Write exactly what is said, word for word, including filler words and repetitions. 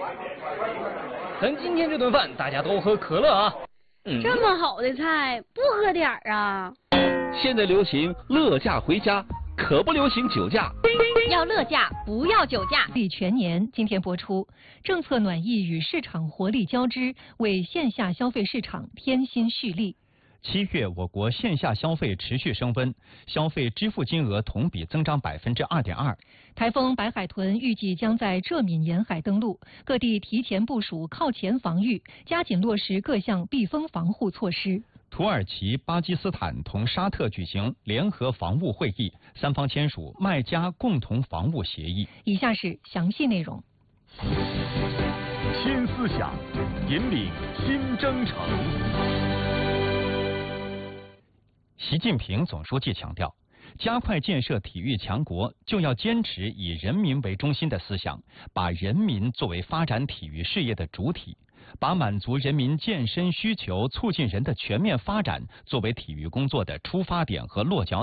咱今天这顿饭大家都喝可乐啊。 嗯、这么好的菜，不喝点儿啊？ 现在流行乐驾回家，可不流行酒驾。 要乐驾，不要酒驾。 历全年今天播出，政策暖意与市场活力交织，为线下消费市场添新蓄力。 七月，我国线下消费持续升温，消费支付金额同比增长百分之二点二。 台风白海豚预计将在浙闽沿海登陆，各地提前部署靠前防御，加紧落实各项避风防护措施。 土耳其、巴基斯坦同沙特举行联合防务会议，三方签署麦加共同防务协议。 以下是详细内容。 新思想，引领新征程。 习近平总书记强调，加快建设体育强国，就要坚持以人民为中心的思想，把人民作为发展体育事业的主体，把满足人民健身需求、促进人的全面发展作为体育工作的出发点和落脚点。